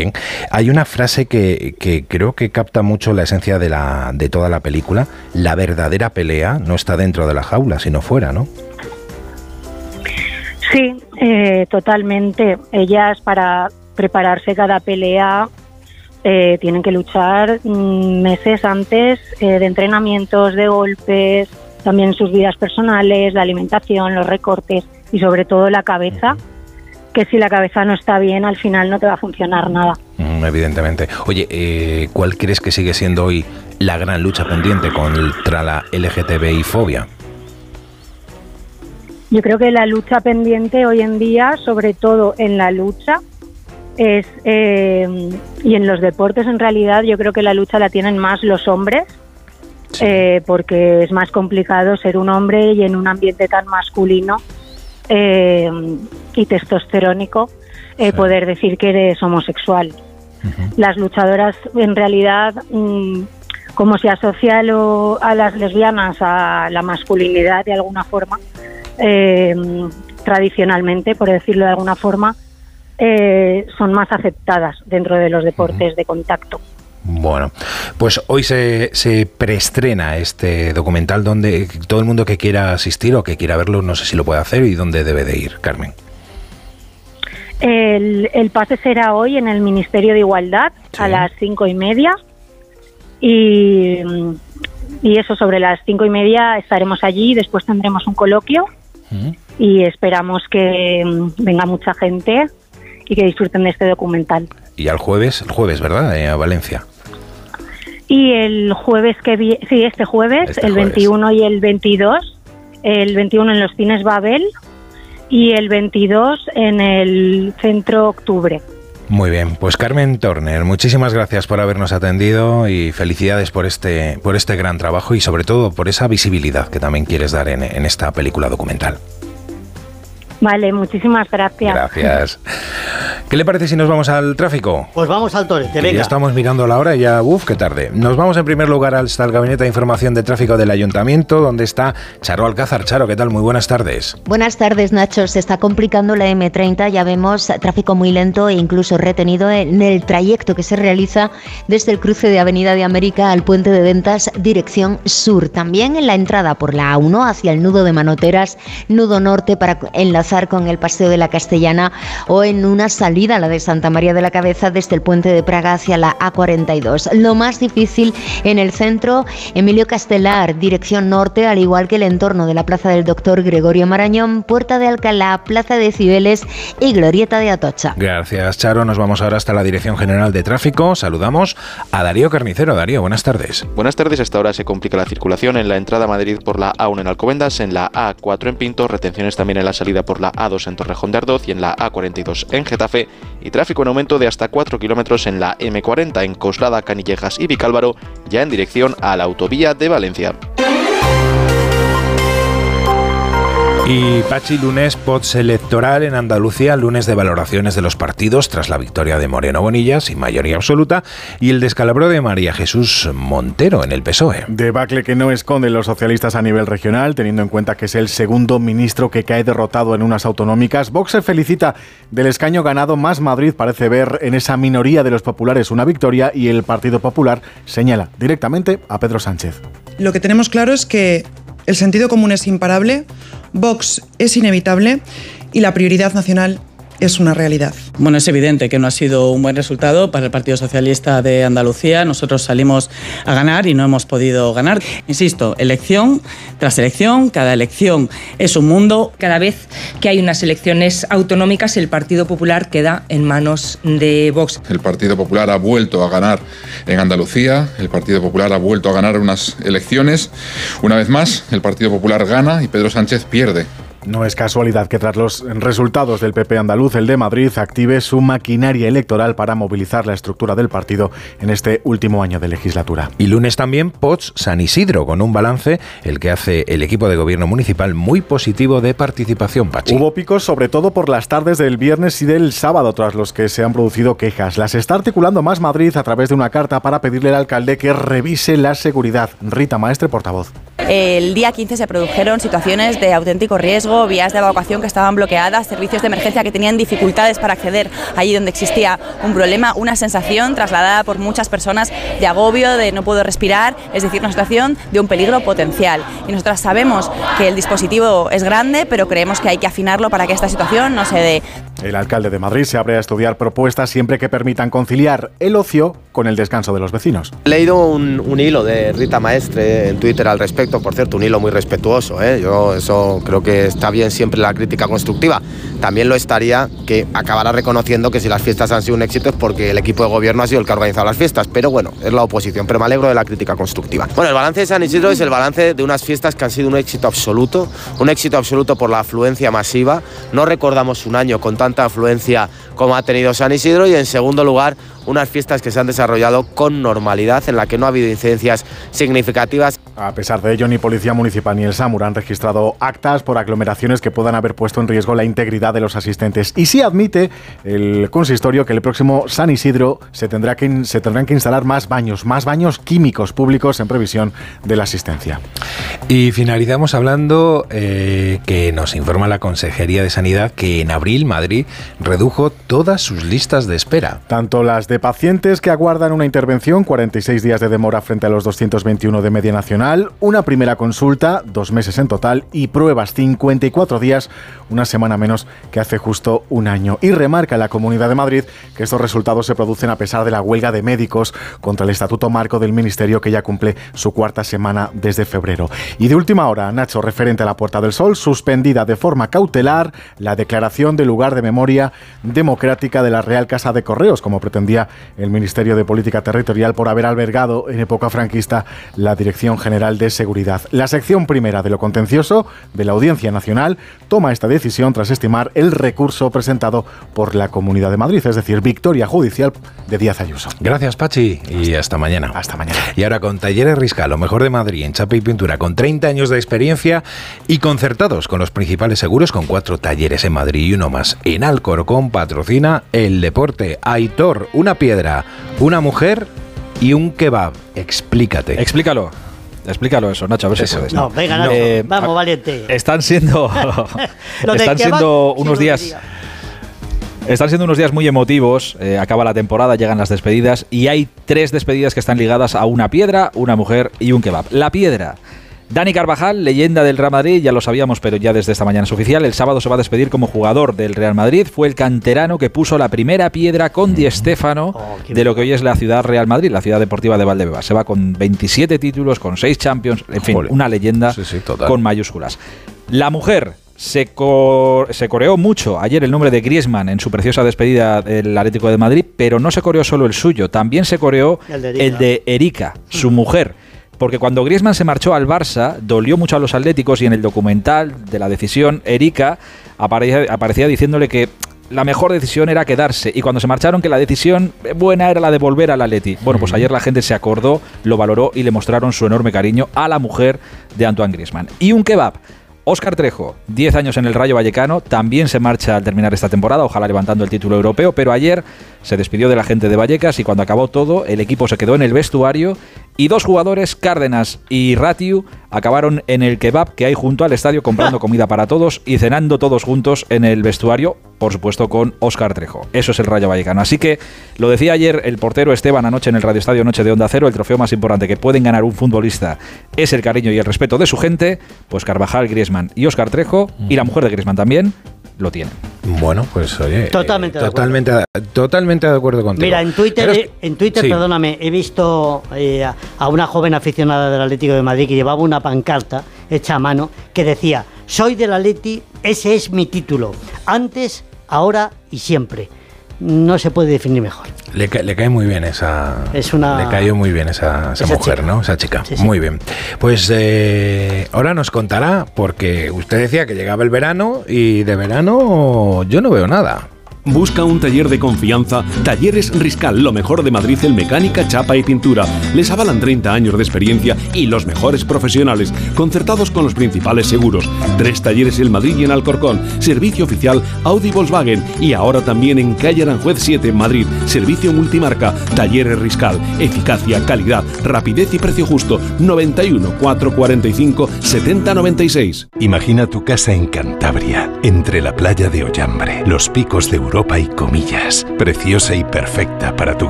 Bien, hay una frase que creo que capta mucho la esencia de toda la película. La verdadera pelea no está dentro de la jaula, sino fuera, ¿no? Sí, totalmente. Ellas, para prepararse cada pelea, tienen que luchar meses antes de entrenamientos, de golpes, también sus vidas personales, la alimentación, los recortes y sobre todo la cabeza, que si la cabeza no está bien, al final no te va a funcionar nada. Evidentemente. Oye, ¿cuál crees que sigue siendo hoy la gran lucha pendiente contra la LGTBI-fobia? Yo creo que la lucha pendiente hoy en día, sobre todo en la lucha, y en los deportes en realidad, yo creo que la lucha la tienen más los hombres, sí. Porque es más complicado ser un hombre y en un ambiente tan masculino y testosterónico sí. Poder decir que eres homosexual. Las luchadoras en realidad, como se asocia a las lesbianas a la masculinidad de alguna forma, tradicionalmente, por decirlo de alguna forma, son más aceptadas dentro de los deportes de contacto. Bueno, pues hoy se preestrena este documental donde todo el mundo que quiera asistir o que quiera verlo, no sé si lo puede hacer y dónde debe de ir, Carmen. El pase será hoy en el Ministerio de Igualdad, sí. A las 5:30 y eso, sobre las 5:30 estaremos allí, después tendremos un coloquio y esperamos que venga mucha gente y que disfruten de este documental. Y el jueves, ¿verdad? A Valencia. Y el jueves este jueves, el 21 y el 22, el 21 en los cines Babel y el 22 en el Centro Octubre. Muy bien, pues Carmen Torner, muchísimas gracias por habernos atendido y felicidades por este gran trabajo y sobre todo por esa visibilidad que también quieres dar en esta película documental. Vale, muchísimas gracias. Gracias. ¿Qué le parece si nos vamos al tráfico? Pues vamos al torete, venga. Ya estamos mirando la hora y ya, qué tarde. Nos vamos en primer lugar hasta el Gabinete de Información de Tráfico del Ayuntamiento, donde está Charo Alcázar. Charo, ¿qué tal? Muy buenas tardes. Buenas tardes, Nacho. Se está complicando la M30, ya vemos tráfico muy lento e incluso retenido en el trayecto que se realiza desde el cruce de Avenida de América al Puente de Ventas, dirección sur. También en la entrada por la A1 hacia el nudo de Manoteras, nudo norte para enlazar con el Paseo de la Castellana o en una salida, la de Santa María de la Cabeza, desde el Puente de Praga hacia la A42. Lo más difícil en el centro, Emilio Castelar, dirección norte, al igual que el entorno de la Plaza del Doctor Gregorio Marañón, Puerta de Alcalá, Plaza de Cibeles y Glorieta de Atocha. Gracias, Charo. Nos vamos ahora hasta la Dirección General de Tráfico. Saludamos a Darío Carnicero. Darío, buenas tardes. Buenas tardes. Hasta ahora se complica la circulación en la entrada a Madrid por la A1 en Alcobendas, en la A4 en Pinto, retenciones también en la salida por la A2 en Torrejón de Ardoz y en la A42 en Getafe, y tráfico en aumento de hasta 4 kilómetros en la M40 en Coslada, Canillejas y Vicálvaro, ya en dirección a la autovía de Valencia. Y Pachi, lunes postelectoral en Andalucía, lunes de valoraciones de los partidos tras la victoria de Moreno Bonilla sin mayoría absoluta y el descalabro de María Jesús Montero en el PSOE. Debacle que no esconden los socialistas a nivel regional, teniendo en cuenta que es el segundo ministro que cae derrotado en unas autonómicas. Vox se felicita del escaño ganado, más Madrid parece ver en esa minoría de los populares una victoria y el Partido Popular señala directamente a Pedro Sánchez. Lo que tenemos claro es que el sentido común es imparable, Vox es inevitable y la prioridad nacional es una realidad. Bueno, es evidente que no ha sido un buen resultado para el Partido Socialista de Andalucía. Nosotros salimos a ganar y no hemos podido ganar. Insisto, elección tras elección, cada elección es un mundo. Cada vez que hay unas elecciones autonómicas, el Partido Popular queda en manos de Vox. El Partido Popular ha vuelto a ganar en Andalucía, el Partido Popular ha vuelto a ganar unas elecciones. Una vez más, el Partido Popular gana y Pedro Sánchez pierde. No es casualidad que tras los resultados del PP andaluz, el de Madrid active su maquinaria electoral para movilizar la estructura del partido en este último año de legislatura. Y lunes también Pots San Isidro, con un balance el que hace el equipo de gobierno municipal muy positivo de participación, Pachi. Hubo picos sobre todo por las tardes del viernes y del sábado, tras los que se han producido quejas. Las está articulando Más Madrid a través de una carta para pedirle al alcalde que revise la seguridad. Rita Maestre, portavoz. El día 15 se produjeron situaciones de auténtico riesgo riesgo, vías de evacuación que estaban bloqueadas, servicios de emergencia que tenían dificultades para acceder allí donde existía un problema, una sensación trasladada por muchas personas de agobio, de no puedo respirar, es decir, una situación de un peligro potencial. Y nosotras sabemos que el dispositivo es grande, pero creemos que hay que afinarlo para que esta situación no se dé. El alcalde de Madrid se abre a estudiar propuestas siempre que permitan conciliar el ocio con el descanso de los vecinos. He leído un hilo de Rita Maestre en Twitter al respecto, por cierto, un hilo muy respetuoso, Yo eso creo que está bien siempre la crítica constructiva. También lo estaría que acabara reconociendo que si las fiestas han sido un éxito es porque el equipo de gobierno ha sido el que ha organizado las fiestas, pero bueno, es la oposición, pero me alegro de la crítica constructiva. Bueno, el balance de San Isidro es el balance de unas fiestas que han sido un éxito absoluto por la afluencia masiva. No recordamos un año con tanta afluencia como ha tenido San Isidro, y en segundo lugar, unas fiestas que se han desarrollado con normalidad, en la que no ha habido incidencias significativas. A pesar de ello, ni Policía Municipal ni el SAMUR han registrado actas por aglomeraciones que puedan haber puesto en riesgo la integridad de los asistentes. Y sí admite el consistorio que el próximo San Isidro se tendrán que instalar más baños químicos públicos en previsión de la asistencia. Y finalizamos hablando que nos informa la Consejería de Sanidad que en abril Madrid redujo todas sus listas de espera. Tanto las de pacientes que aguardan una intervención, 46 días de demora frente a los 221 de media nacional, una primera consulta, 2 meses en total, y pruebas, 54 días, una semana menos que hace justo un año. Y remarca la Comunidad de Madrid que estos resultados se producen a pesar de la huelga de médicos contra el Estatuto Marco del Ministerio, que ya cumple su 4ª semana desde febrero. Y de última hora, Nacho, referente a la Puerta del Sol, suspendida de forma cautelar la declaración de lugar de memoria democrática de la Real Casa de Correos, como pretendía el Ministerio de Política Territorial, por haber albergado en época franquista la Dirección General de Seguridad. La sección primera de lo contencioso de la Audiencia Nacional toma esta decisión tras estimar el recurso presentado por la Comunidad de Madrid, es decir, victoria judicial de Díaz Ayuso. Gracias, Pachi, y hasta mañana. Hasta mañana. Y ahora con Talleres Riscal, lo mejor de Madrid en chapa y pintura, con 30 años de experiencia y concertados con los principales seguros, con 4 talleres en Madrid y uno más en Alcorcón. Patrocina el deporte. Aitor, una piedra, una mujer y un kebab. Explícate. Explícalo eso, Nacho, a ver si puedes. No, venga, Nacho, vamos, valiente. Están siendo unos días... Están siendo unos días muy emotivos, acaba la temporada, llegan las despedidas y hay 3 despedidas que están ligadas a una piedra, una mujer y un kebab. La piedra, Dani Carvajal, leyenda del Real Madrid, ya lo sabíamos, pero ya desde esta mañana es oficial. El sábado se va a despedir como jugador del Real Madrid. Fue el canterano que puso la primera piedra con Di Stéfano de lo que hoy es la ciudad Real Madrid, la ciudad deportiva de Valdebebas. Se va con 27 títulos, con 6 Champions, en fin, una leyenda con mayúsculas. La mujer... Se coreó mucho ayer el nombre de Griezmann en su preciosa despedida del Atlético de Madrid, pero no se coreó solo el suyo, también se coreó el de Erika, su mujer. Porque cuando Griezmann se marchó al Barça, dolió mucho a los atléticos, y en el documental de la decisión, Erika aparecía diciéndole que la mejor decisión era quedarse, y cuando se marcharon que la decisión buena era la de volver al Atleti. Bueno, pues ayer la gente se acordó, lo valoró y le mostraron su enorme cariño a la mujer de Antoine Griezmann. Y un kebab. Óscar Trejo, 10 años en el Rayo Vallecano, también se marcha al terminar esta temporada, ojalá levantando el título europeo, pero ayer se despidió de la gente de Vallecas y cuando acabó todo, el equipo se quedó en el vestuario y 2 jugadores, Cárdenas y Ratiu, acabaron en el kebab que hay junto al estadio comprando comida para todos y cenando todos juntos en el vestuario, por supuesto con Óscar Trejo. Eso es el Rayo Vallecano. Así que, lo decía ayer el portero Esteban anoche en el Radio Estadio Noche de Onda Cero, el trofeo más importante que pueden ganar un futbolista es el cariño y el respeto de su gente. Pues Carvajal, Griezmann y Óscar Trejo, y la mujer de Griezmann también, lo tienen. Bueno, pues oye, totalmente de acuerdo contigo. Mira, en Twitter, sí. Perdóname, he visto a una joven aficionada del Atlético de Madrid que llevaba una pancarta hecha a mano que decía: soy del Atleti, ese es mi título, antes, ahora y siempre. No se puede definir mejor. Le cae muy bien esa... Le cayó muy bien esa mujer, chica, ¿no? Esa chica. Sí. Muy bien. Pues ahora nos contará, porque usted decía que llegaba el verano y de verano yo no veo nada. Busca un taller de confianza. Talleres Riscal, lo mejor de Madrid en mecánica, chapa y pintura. Les avalan 30 años de experiencia y los mejores profesionales, concertados con los principales seguros. 3 talleres en Madrid y en Alcorcón. Servicio oficial Audi Volkswagen. Y ahora también en calle Aranjuez 7 en Madrid. Servicio multimarca. Talleres Riscal. Eficacia, calidad, rapidez y precio justo. 91 445 7096. Imagina tu casa en Cantabria, entre la playa de Ollambre, los picos de Europa y Comillas. Preciosa y perfecta para tu